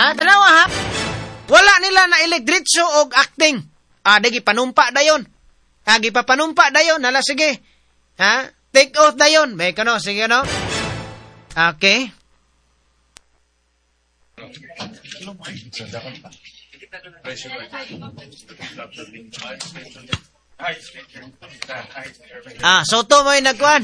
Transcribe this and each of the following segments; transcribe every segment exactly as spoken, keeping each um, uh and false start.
Ha, tanawa ha. Wala nila na elektritso og acting. Ah, dagi panumpa dayon. Agi pa panumpa dayon, hala sige. Ha? Take oath dayon. May kano, sige no? Okay. Ah, Soto mo yung nagkuhan.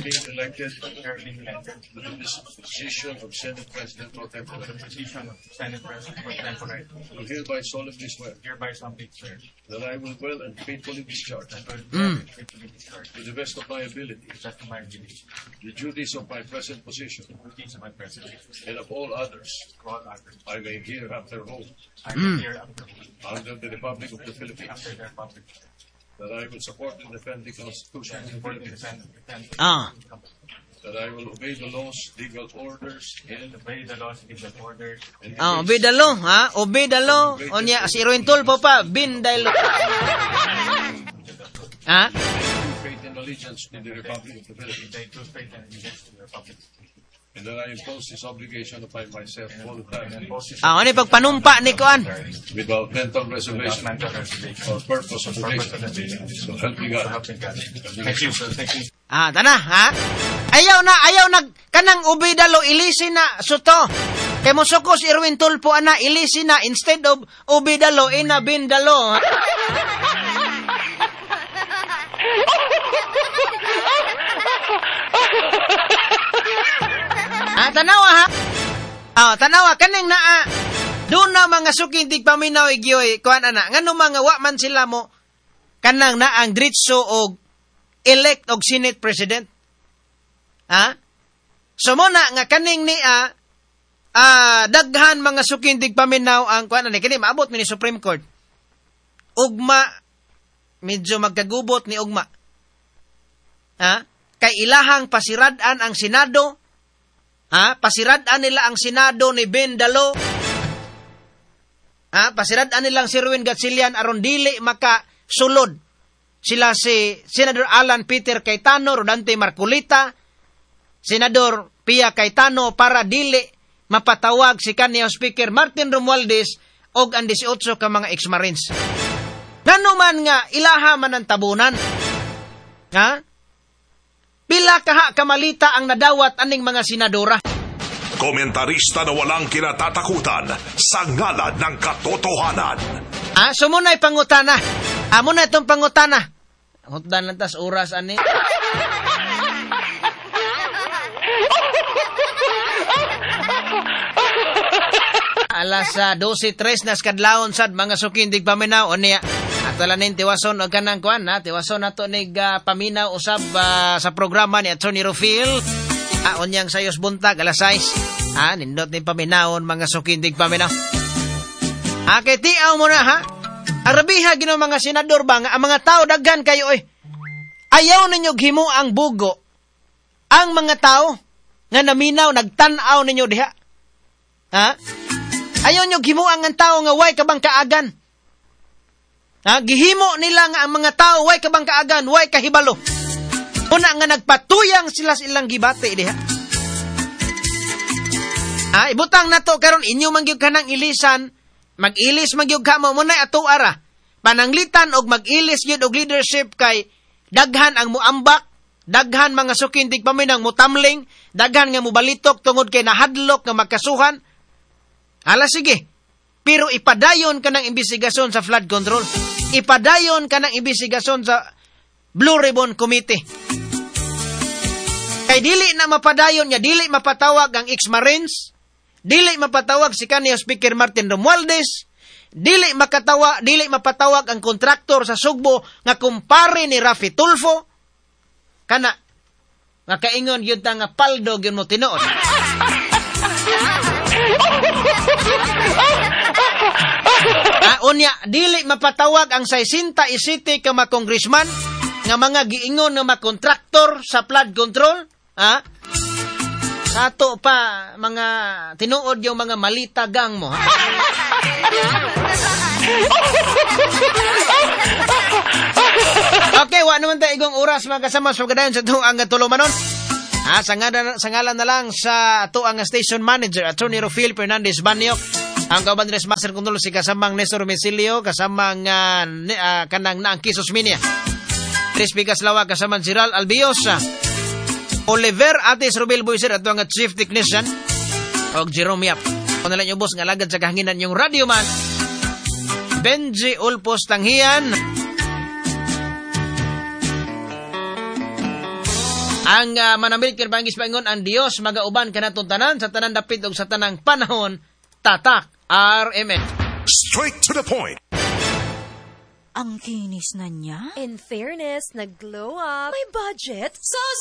Position of Senate President pro tempore. Position of Senate President pro tempore. Do hereby solemnly swear. Hereby solemnly swear. That I will well and faithfully discharge. Mm. To the best of my ability. To the best of my ability. The duties of my present position. The duties of my present position. And of all others. All others. I may hereafter hold. I may hereafter hold. Under the Republic of the Philippines. Under the Republic. That I will support and defend the Constitution of the Philippines. Ah. That I will obey the laws, legal orders, and obey the laws, legal orders. Ah, obey the law, ha? Obey the law. Onya, si Ruin Tulfo pa, bin the law. Ha? Faith and allegiance to the Republic of the Philippines. They do faith and allegiance to the Republic. And that I impose this obligation upon myself voluntarily. Ah, ano yung pagpanumpa ni Kuan? Without mental reservation or purpose of evasion. So help me God. Thank you, sir. Thank you. Ah, tana, ha? Ayaw na, ayaw na, kanang obey the law, ilisi na, suto. Kay musukos Irwin Tulfo, ana, ilisi na, instead of obey the law, ina bin the law. Ah, tanawa ha? Ah, tanawa kaning naa. Doon na mga sukintig paminaw igyoy kuan ana. Ngano mga wa man sila mo kanang naang diretso og elect og Senate President. Ha? So mo na nga kaning ni a ah, daghan mga sukintig paminaw ang kuan ani kini maabot mi ni Supreme Court. Ugma medyo magkagubot ni ugma. Ha? Kay ilahang pasirad-an ang Senado. Ha? Pasirad-an nila ang Senado ni Ben Dalo. Ha? Pasirad-an nilang si Ruin Gatchalian aron dili makasulod. Sila si Senador Alan Peter Cayetano, Rodante Marcolita, Senador Pia Cayetano para dili mapatawag si kaniyang Speaker Martin Romualdez og ang eighteen ka mga ex-Marines. Ngano man nga ilaha man ang tabunan. Ha? Pila kaha kamalita ang nadawat aning mga senadora. Komentarista na walang kinatatakutan sa ngalan ng katotohanan. Ah, so muna'y pangutana. Ah, muna itong pangutana. Hutdan lang tas oras, ani. Alas uh, twelve tres nas kadlawon sad mga sukindig paminaw o niya. Atalanin tiwason og kanang kuan na tiwason nato nig uh, paminaw usab uh, sa programa ni Attorney Rufil. Ah, onyang sayos buntag alas sais. Ah, nindot ni paminawon mga sukindig paminaw. Ah, kay tiaw mo na ha. Arabiha gino mga senador ba nga ang mga tao daghan kayo oy. Ayaw ninyo gihimo ang bugo. Ang mga tao nga naminaw nagtan-aw ninyo diha. Ha? Ayaw nyo gihimo ang tao nga way kabang kaagan. Ha? Gihimo nila nga ang mga tao way kabang kaagan, way kahibalo. Una nga nagpatuyang sila silang gibate diha. Ha? Ibutang nato karon inyo mangyud kanang ilisan, mag-ilis mangyud kamo munay ato ara. Pananglitan og mag-ilis gyud og leadership kay daghan ang muambak, daghan mga sukindig paminang mutamling, daghan nga mubalitok tungod kay nahadlok nga magkasuhan. Ala sige, pero ipadayon ka ng imbestigasyon sa flood control. Ipadayon ka ng imbestigasyon sa Blue Ribbon Committee. Kay dili na mapadayon niya, dili mapatawag ang ex-Marines, dili mapatawag si kaniyang Speaker Martin Romualdez, dili makatawa, dili mapatawag ang kontraktor sa Sugbo nga kumpare ni Rafi Tulfo. Kana, nga kaingon yun ta nga paldo yun mo tinuod. Ah, unya, dili mapatawag ang sixty-seven ka mga congressman nga mga giingon nga mga kontraktor sa flood control. Ha? Sa ato pa, mga tinuod yung mga malitagang mo. Ha? Okay, wa naman tayo igong oras mga kasama sa kadayon sa ito ang tulumanon. Ha, sa ngalan, sa ngalan na lang sa ito ang station manager, Attorney Rufil Fernandez Banyok. Ang kauban Dres Master Control si kasamang Nestor Mesilio, kasamang uh, ne, uh, kanang naang Kisos Minia. Crispy Kaslawa, kasamang Ziral Albiosa. Oliver Atis Rubil Boyser, at ang Chief Technician. Og Jerome Yap. Kung nalang yung boss, ngalagad sa kahanginan yung Radio Man. Benji Ulpos Tanghian. Ang uh, manamilit kirbangis paingon, ang Dios magauban kanatong tanan sa tanan dapit og sa tanang panahon. Tatak R M N. Straight to the point. Ang kinis na niya. In fairness, nag-glow up. May budget. So